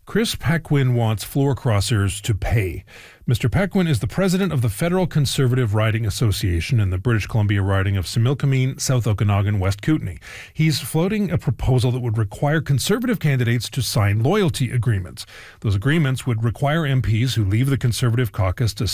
Chris Paquin wants floor crossers to pay. Mr. Paquin is the president of the Federal Conservative Riding Association in the British Columbia riding of Similkameen, South Okanagan, West Kootenay. He's floating a proposal that would require Conservative candidates to sign loyalty agreements. Those agreements would require MPs who leave the Conservative caucus to